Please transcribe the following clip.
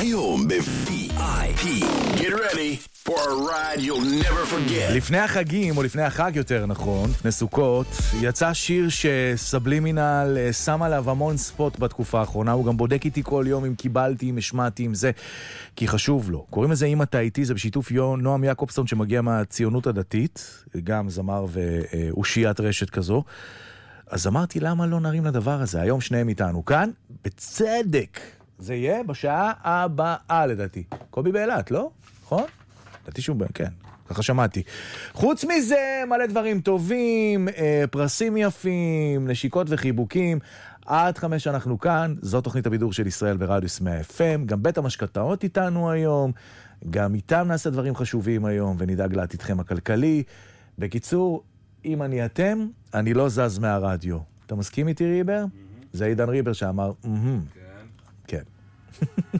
היום ב-VIP. Get ready for a ride you'll never forget. לפני החגים, או לפני החג יותר נכון, לפני סוכות, יצא שיר שסבלימינל שם עליו המון ספוט בתקופה האחרונה. הוא גם בודק איתי כל יום אם קיבלתי, אם השמעתי, אם זה, כי חשוב לו. קוראים לזה אם אתה איתי, זה בשיתוף נועם יעקובסון שמגיע מהציונות הדתית, גם זמר ואושיית רשת כזו. אז אמרתי, למה לא נרים לדבר הזה? היום שניהם איתנו כאן, בצדק. זה יהיה בשעה הבאה לדעתי. קובי באילת, לא? נכון? לדעתי שהוא, כן, ככה שמעתי. חוץ מזה, מלא דברים טובים, פרסים יפים, נשיקות וחיבוקים. עד 5 אנחנו כאן, זו תוכנית הבידור של ישראל ברדיוס 100 FM. גם בית המשכנתאות איתנו היום, גם איתם נעשה דברים חשובים היום, ונדאג לעתידכם הכלכלי. בקיצור, אם אני אתם, אני לא זז מהרדיו. אתה מסכים איתי ריבר? זה עידן ריבר שאמר, כן.